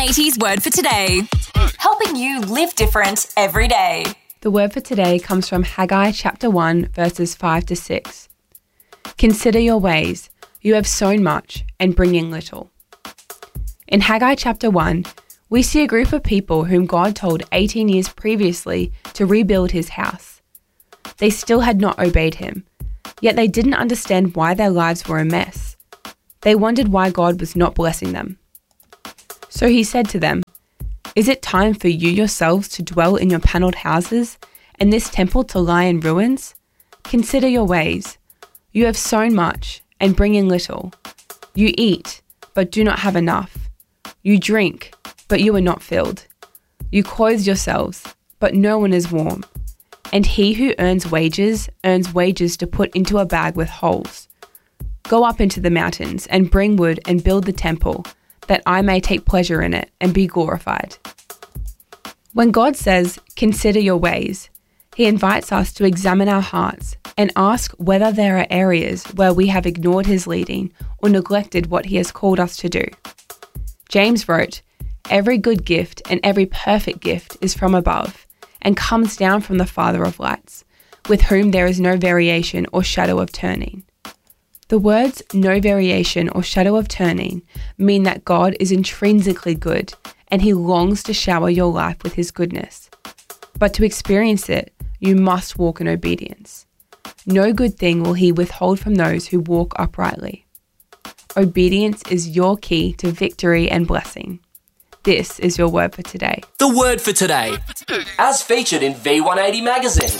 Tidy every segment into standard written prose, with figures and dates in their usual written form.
V180's Word for Today, helping you live different every day. The word for today comes from Haggai chapter 1, verses 5 to 6. Consider your ways. You have sown much and bring in little. In Haggai chapter 1, we see a group of people whom God told 18 years previously to rebuild his house. They still had not obeyed him, yet they didn't understand why their lives were a mess. They wondered why God was not blessing them. So he said to them, "Is it time for you yourselves to dwell in your panelled houses, and this temple to lie in ruins? Consider your ways. You have sown much, and bring in little. You eat, but do not have enough. You drink, but you are not filled. You clothe yourselves, but no one is warm. And he who earns wages to put into a bag with holes. Go up into the mountains, and bring wood and build the temple, that I may take pleasure in it and be glorified." When God says, "Consider your ways," he invites us to examine our hearts and ask whether there are areas where we have ignored his leading or neglected what he has called us to do. James wrote, "Every good gift and every perfect gift is from above and comes down from the Father of lights, with whom there is no variation or shadow of turning." The words "no variation or shadow of turning" mean that God is intrinsically good and he longs to shower your life with his goodness. But to experience it, you must walk in obedience. No good thing will he withhold from those who walk uprightly. Obedience is your key to victory and blessing. This is your word for today. The word for today, as featured in V180 magazine.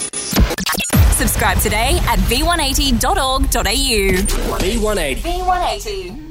Subscribe today at v180.org.au. V180. V180.